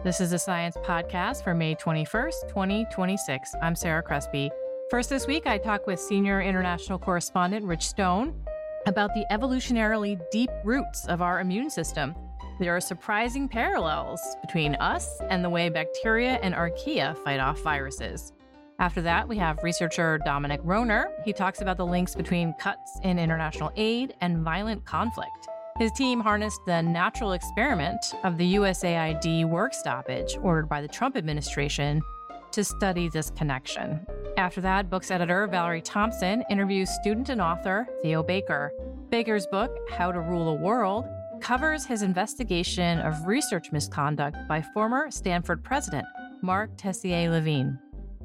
This is a science podcast for May 21st, 2026. I'm Sarah Crespi. First this week, I talk with senior international correspondent Rich Stone about the evolutionarily deep roots of our immune system. There are surprising parallels between us and the way bacteria and archaea fight off viruses. After that, we have researcher Dominic Rohner. He talks about the links between cuts in international aid and violent conflict. His team harnessed the natural experiment of the USAID work stoppage ordered by the Trump administration to study this connection. After that, books editor Valerie Thompson interviews student and author Theo Baker. Baker's book, How to Rule a World, covers his investigation of research misconduct by former Stanford president Mark Tessier-Lavigne.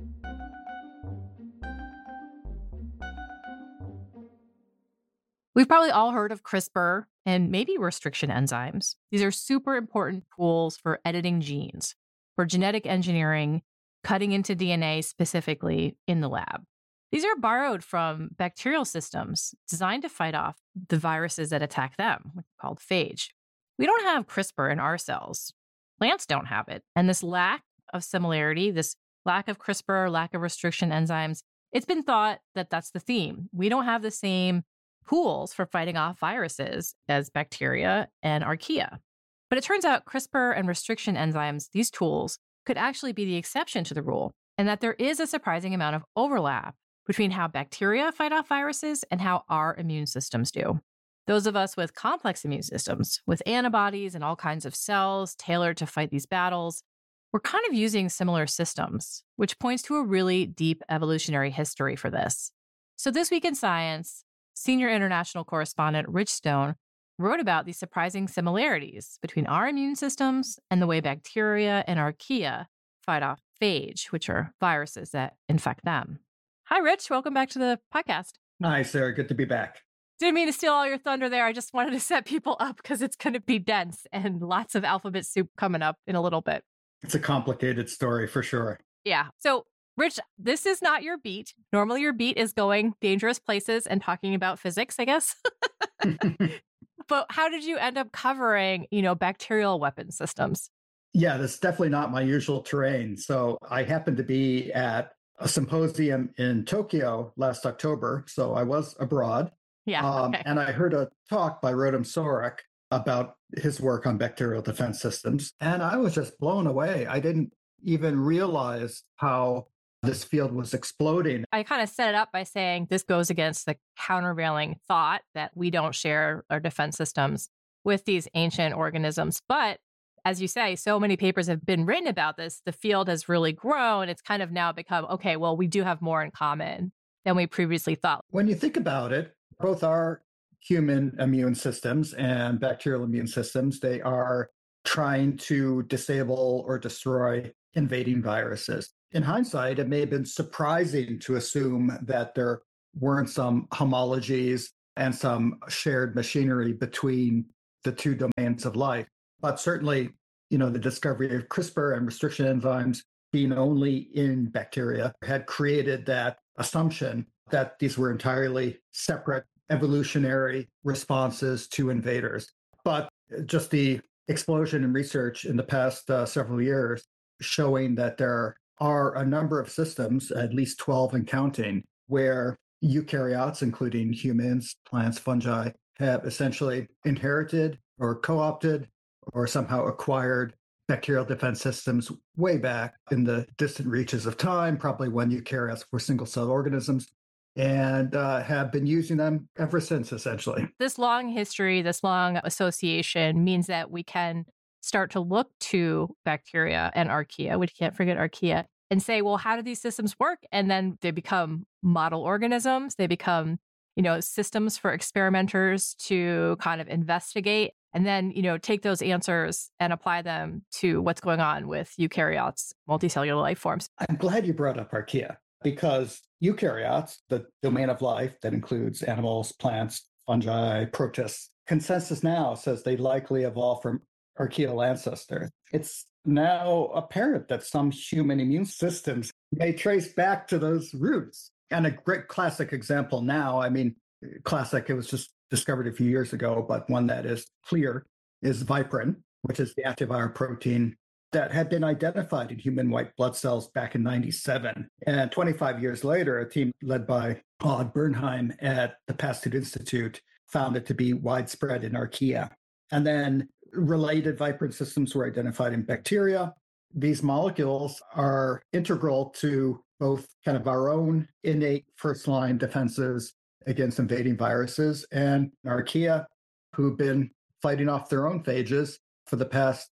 We've probably all heard of CRISPR and maybe restriction enzymes. These are super important tools for editing genes, for genetic engineering, cutting into DNA specifically in the lab. These are borrowed from bacterial systems designed to fight off the viruses that attack them, called phage. We don't have CRISPR in our cells. Plants don't have it. And this lack of similarity, this lack of CRISPR, lack of restriction enzymes, it's been thought that that's the theme. We don't have the same tools for fighting off viruses as bacteria and archaea. But it turns out CRISPR and restriction enzymes, these tools, could actually be the exception to the rule, and that there is a surprising amount of overlap between how bacteria fight off viruses and how our immune systems do. Those of us with complex immune systems, with antibodies and all kinds of cells tailored to fight these battles, we're kind of using similar systems, which points to a really deep evolutionary history for this. So this week in science, senior international correspondent Rich Stone wrote about these surprising similarities between our immune systems and the way bacteria and archaea fight off phage, which are viruses that infect them. Hi, Rich. Welcome back to the podcast. Hi, Sarah. Good to be back. Didn't mean to steal all your thunder there. I just wanted to set people up because it's going to be dense and lots of alphabet soup coming up in a little bit. It's a complicated story for sure. Yeah. So, Rich, this is not your beat. Normally your beat is going dangerous places and talking about physics, I guess. But how did you end up covering, bacterial weapon systems? Yeah, that's definitely not my usual terrain. So I happened to be at a symposium in Tokyo last October. So I was abroad. Yeah. Okay. And I heard a talk by Rotem Sorek about his work on bacterial defense systems. And I was just blown away. I didn't even realize how this field was exploding. I kind of set it up by saying this goes against the countervailing thought that we don't share our defense systems with these ancient organisms. But as you say, so many papers have been written about this. The field has really grown. It's kind of now become, okay, well, we do have more in common than we previously thought. When you think about it, both our human immune systems and bacterial immune systems, they are trying to disable or destroy invading viruses. In hindsight, it may have been surprising to assume that there weren't some homologies and some shared machinery between the two domains of life. But certainly, the discovery of CRISPR and restriction enzymes being only in bacteria had created that assumption that these were entirely separate evolutionary responses to invaders. But just the explosion in research in the past several years showing that there are a number of systems, at least 12 and counting, where eukaryotes, including humans, plants, fungi, have essentially inherited or co-opted or somehow acquired bacterial defense systems way back in the distant reaches of time, probably when eukaryotes were single-cell organisms, and have been using them ever since, essentially. This long history, this long association means that we can start to look to bacteria and archaea, which can't forget archaea, and say, well, how do these systems work? And then they become model organisms. They become, systems for experimenters to kind of investigate and then, take those answers and apply them to what's going on with eukaryotes, multicellular life forms. I'm glad you brought up archaea because eukaryotes, the domain of life that includes animals, plants, fungi, protists, consensus now says they likely evolved from archaeal ancestors. It's now apparent that some human immune systems may trace back to those roots. And a great classic example now, classic, it was just discovered a few years ago, but one that is clear is Viperin, which is the antiviral protein that had been identified in human white blood cells back in 97. And 25 years later, a team led by Claude Bernheim at the Pasteur Institute found it to be widespread in archaea. And then related vibrant systems were identified in bacteria. These molecules are integral to both kind of our own innate first-line defenses against invading viruses and archaea, who've been fighting off their own phages for the past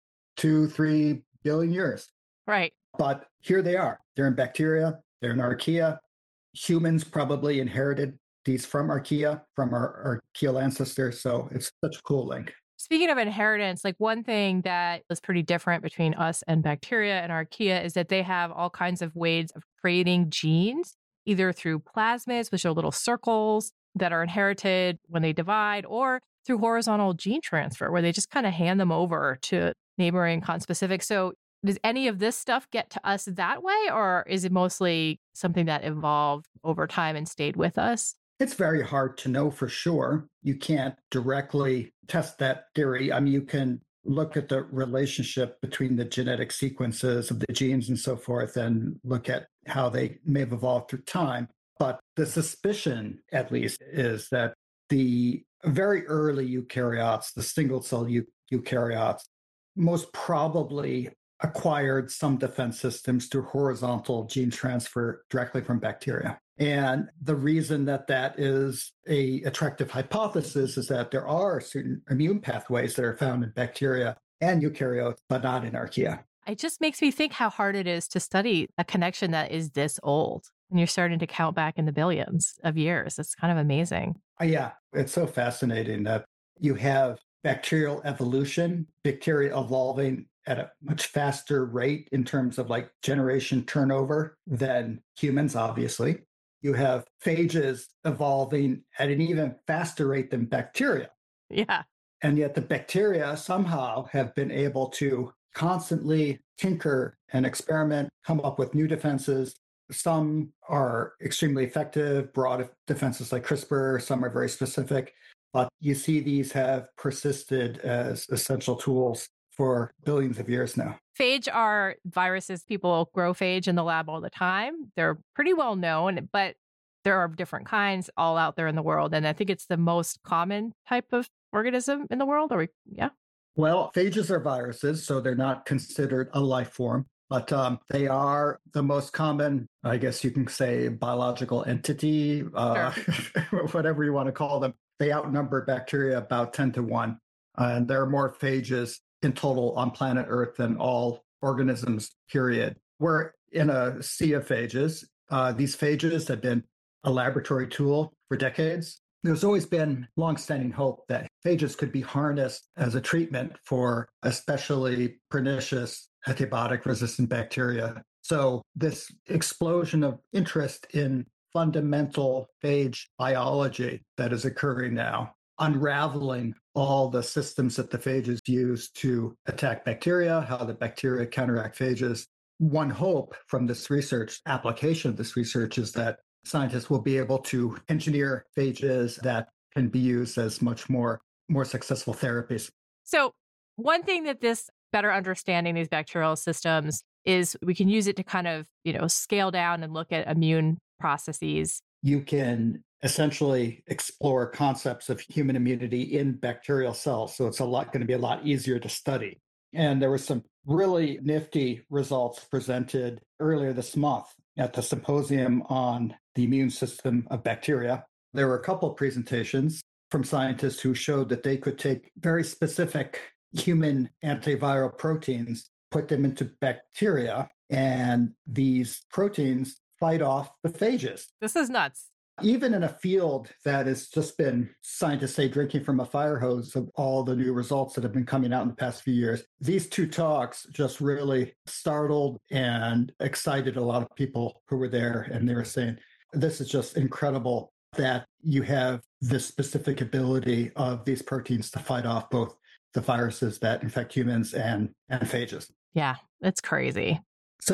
2-3 billion years. Right. But here they are. They're in bacteria, they're in archaea. Humans probably inherited these from archaea, from our archaeal ancestors. So it's such a cool link. Speaking of inheritance, like one thing that is pretty different between us and bacteria and archaea is that they have all kinds of ways of creating genes, either through plasmids, which are little circles that are inherited when they divide, or through horizontal gene transfer, where they just kind of hand them over to neighboring conspecific. So does any of this stuff get to us that way, or is it mostly something that evolved over time and stayed with us? It's very hard to know for sure. You can't directly test that theory. I mean, you can look at the relationship between the genetic sequences of the genes and so forth and look at how they may have evolved through time. But the suspicion, at least, is that the very early eukaryotes, the single cell eukaryotes, most probably acquired some defense systems through horizontal gene transfer directly from bacteria. And the reason that that is an attractive hypothesis is that there are certain immune pathways that are found in bacteria and eukaryotes, but not in archaea. It just makes me think how hard it is to study a connection that is this old. And you're starting to count back in the billions of years. It's kind of amazing. Yeah, it's so fascinating that you have bacterial evolution, bacteria evolving at a much faster rate in terms of like generation turnover than humans, obviously. You have phages evolving at an even faster rate than bacteria. Yeah. And yet the bacteria somehow have been able to constantly tinker and experiment, come up with new defenses. Some are extremely effective, broad defenses like CRISPR. Some are very specific. But you see these have persisted as essential tools for billions of years now. Phage are viruses. People grow phage in the lab all the time. They're pretty well known, but there are different kinds all out there in the world. And I think it's the most common type of organism in the world. Yeah. Well, phages are viruses, so they're not considered a life form, but they are the most common, I guess you can say, biological entity, Sure. whatever you want to call them. They outnumber bacteria about 10 to 1. And there are more phages in total on planet Earth than all organisms, period. We're in a sea of phages. These phages have been a laboratory tool for decades. There's always been longstanding hope that phages could be harnessed as a treatment for especially pernicious antibiotic-resistant bacteria. So this explosion of interest in fundamental phage biology that is occurring now, unraveling all the systems that the phages use to attack bacteria, how the bacteria counteract phages. One hope from this research, application of this research, is that scientists will be able to engineer phages that can be used as much more successful therapies. So one thing that this better understanding these bacterial systems is we can use it to kind of, scale down and look at immune processes. You can essentially explore concepts of human immunity in bacterial cells. So it's going to be a lot easier to study. And there were some really nifty results presented earlier this month at the symposium on the immune system of bacteria. There were a couple of presentations from scientists who showed that they could take very specific human antiviral proteins, put them into bacteria, and these proteins fight off the phages. This is nuts. Even in a field that has just been, scientists say, drinking from a fire hose of all the new results that have been coming out in the past few years, these two talks just really startled and excited a lot of people who were there. And they were saying, this is just incredible that you have this specific ability of these proteins to fight off both the viruses that infect humans and phages. Yeah, it's crazy. So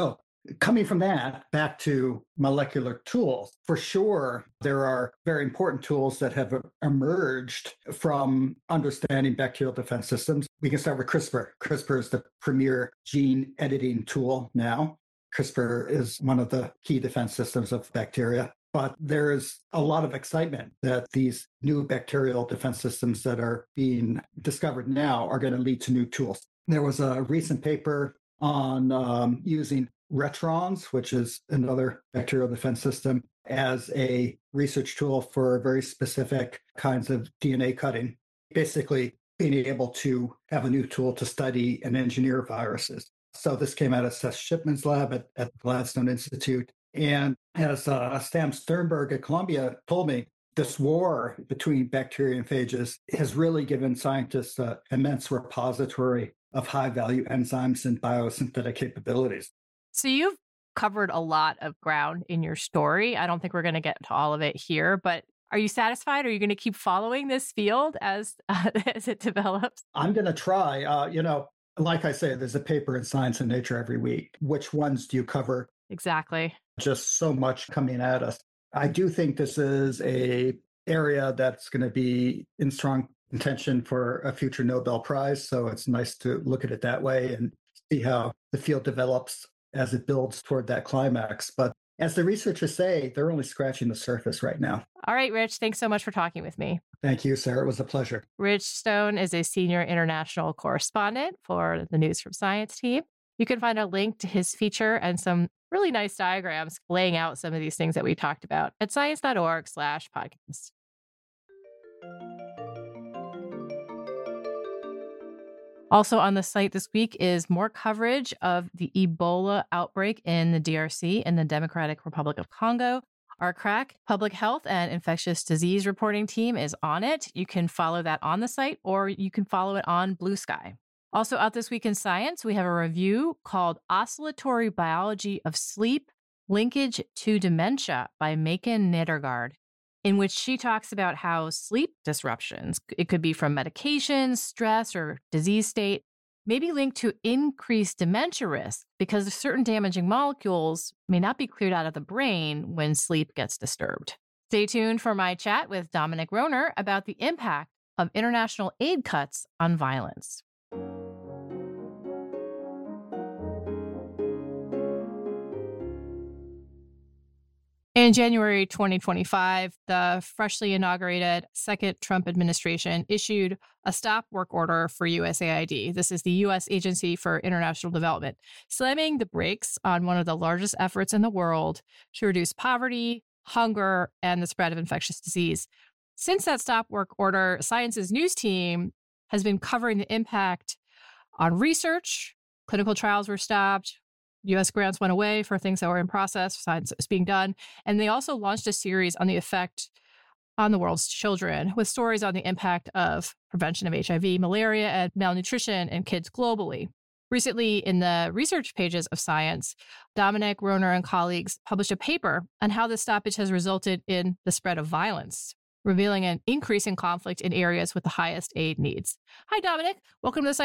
Coming from that back to molecular tools, for sure, there are very important tools that have emerged from understanding bacterial defense systems. We can start with CRISPR. CRISPR is the premier gene editing tool now. CRISPR is one of the key defense systems of bacteria. But there is a lot of excitement that these new bacterial defense systems that are being discovered now are going to lead to new tools. There was a recent paper on using Retrons, which is another bacterial defense system, as a research tool for very specific kinds of DNA cutting, basically being able to have a new tool to study and engineer viruses. So this came out of Seth Shipman's lab at the Gladstone Institute. And as Sam Sternberg at Columbia told me, this war between bacteria and phages has really given scientists an immense repository of high-value enzymes and biosynthetic capabilities. So you've covered a lot of ground in your story. I don't think we're going to get to all of it here, but are you satisfied? Are you going to keep following this field as it develops? I'm going to try. Like I say, there's a paper in Science and Nature every week. Which ones do you cover? Exactly. Just so much coming at us. I do think this is an area that's going to be in strong contention for a future Nobel Prize. So it's nice to look at it that way and see how the field develops as it builds toward that climax. But as the researchers say, they're only scratching the surface right now. All right, Rich, thanks so much for talking with me. Thank you, Sarah. It was a pleasure. Rich Stone is a senior international correspondent for the News from Science team. You can find a link to his feature and some really nice diagrams laying out some of these things that we talked about at science.org/podcast. Also on the site this week is more coverage of the Ebola outbreak in the DRC in the Democratic Republic of Congo. Our crack public health and infectious disease reporting team is on it. You can follow that on the site or you can follow it on Blue Sky. Also out this week in science, we have a review called Oscillatory Biology of Sleep, Linkage to Dementia by Maiken Nedergaard, in which she talks about how sleep disruptions, it could be from medications, stress, or disease state, may be linked to increased dementia risk because certain damaging molecules may not be cleared out of the brain when sleep gets disturbed. Stay tuned for my chat with Dominic Rohner about the impact of international aid cuts on violence. In January 2025, the freshly inaugurated second Trump administration issued a stop work order for USAID. This is the U.S. Agency for International Development, slamming the brakes on one of the largest efforts in the world to reduce poverty, hunger, and the spread of infectious disease. Since that stop work order, Science's news team has been covering the impact on research. Clinical trials were stopped. U.S. grants went away for things that were in process, science is being done. And they also launched a series on the effect on the world's children with stories on the impact of prevention of HIV, malaria, and malnutrition in kids globally. Recently, in the research pages of Science, Dominic Rohner and colleagues published a paper on how this stoppage has resulted in the spread of violence, revealing an increase in conflict in areas with the highest aid needs. Hi, Dominic. Welcome to the